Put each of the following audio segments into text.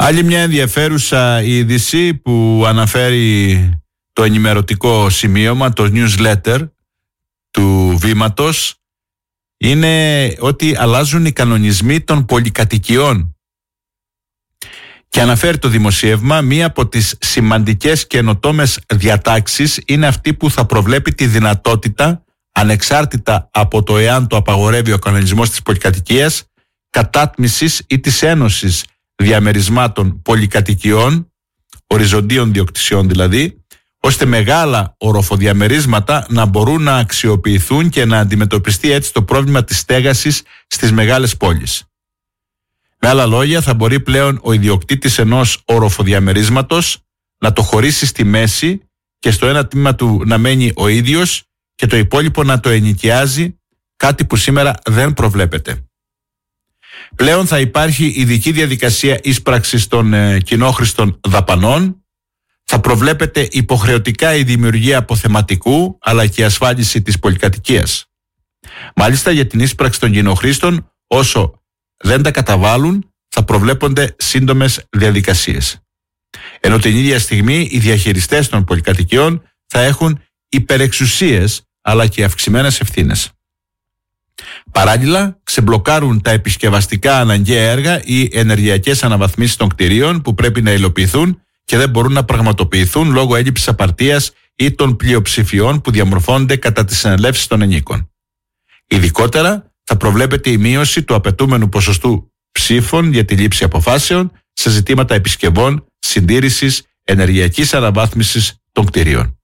Άλλη μια ενδιαφέρουσα είδηση που αναφέρει το ενημερωτικό σημείωμα, το newsletter του Βήματος, είναι ότι αλλάζουν οι κανονισμοί των πολυκατοικιών. Και αναφέρει το δημοσίευμα, μία από τις σημαντικές καινοτόμες διατάξεις είναι αυτή που θα προβλέπει τη δυνατότητα, ανεξάρτητα από το εάν το απαγορεύει ο κανονισμός της πολυκατοικίας, κατάτμισης ή της ένωσης διαμερισμάτων πολυκατοικιών, οριζοντίων διοκτησιών δηλαδή, ώστε μεγάλα οροφοδιαμερίσματα να μπορούν να αξιοποιηθούν και να αντιμετωπιστεί έτσι το πρόβλημα της στέγασης στις μεγάλες πόλεις. Με άλλα λόγια, θα μπορεί πλέον ο ιδιοκτήτης ενός οροφοδιαμερίσματος να το χωρίσει στη μέση και στο ένα τμήμα του να μένει ο ίδιος και το υπόλοιπο να το ενοικιάζει, κάτι που σήμερα δεν προβλέπεται. Πλέον θα υπάρχει ειδική διαδικασία ίσπραξης των κοινόχρηστων δαπανών, θα προβλέπεται υποχρεωτικά η δημιουργία αποθεματικού αλλά και η ασφάλιση της πολυκατοικίας. Μάλιστα, για την ίσπραξη των κοινόχρηστων, όσο δεν τα καταβάλουν, θα προβλέπονται σύντομες διαδικασίες. Ενώ την ίδια στιγμή οι διαχειριστές των πολυκατοικιών θα έχουν υπερεξουσίες αλλά και αυξημένες ευθύνες. Παράλληλα, ξεμπλοκάρουν τα επισκευαστικά αναγκαία έργα ή ενεργειακές αναβαθμίσεις των κτηρίων που πρέπει να υλοποιηθούν και δεν μπορούν να πραγματοποιηθούν λόγω έλλειψης απαρτίας ή των πλειοψηφιών που διαμορφώνονται κατά τις συνελεύσεις των ενίκων. Ειδικότερα, θα προβλέπεται η μείωση του απαιτούμενου ποσοστού ψήφων για τη λήψη αποφάσεων σε ζητήματα επισκευών, συντήρησης, ενεργειακής αναβάθμισης των κτηρίων.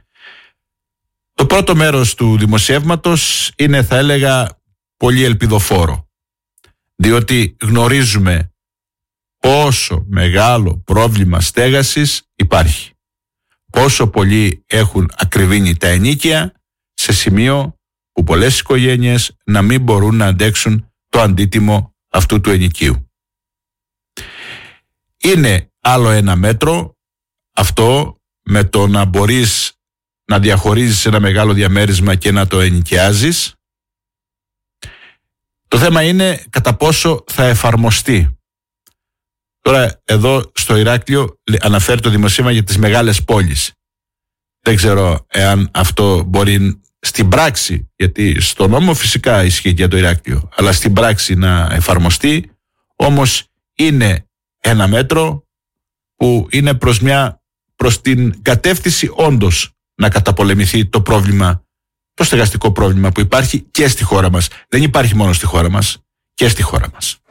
Το πρώτο μέρος του δημοσιεύματος είναι, θα έλεγα, πολύ ελπιδοφόρο, διότι γνωρίζουμε πόσο μεγάλο πρόβλημα στέγασης υπάρχει, πόσο πολλοί έχουν ακριβήνει τα ενοίκια σε σημείο που πολλές οικογένειες να μην μπορούν να αντέξουν το αντίτιμο αυτού του ενοικίου. Είναι άλλο ένα μέτρο αυτό με το να μπορείς να διαχωρίζεις ένα μεγάλο διαμέρισμα και να το ενοικιάζεις. Το θέμα είναι κατά πόσο θα εφαρμοστεί. Τώρα εδώ στο Ηράκλειο αναφέρει το δημοσίευμα για τις μεγάλες πόλεις. Δεν ξέρω εάν αυτό μπορεί στην πράξη, γιατί στο νόμο φυσικά ισχύει για το Ηράκλειο, αλλά στην πράξη να εφαρμοστεί. Όμως είναι ένα μέτρο που είναι προς την κατεύθυνση όντως να καταπολεμηθεί το πρόβλημα, το στεγαστικό πρόβλημα που υπάρχει και στη χώρα μας. Δεν υπάρχει μόνο στη χώρα μας, και στη χώρα μας.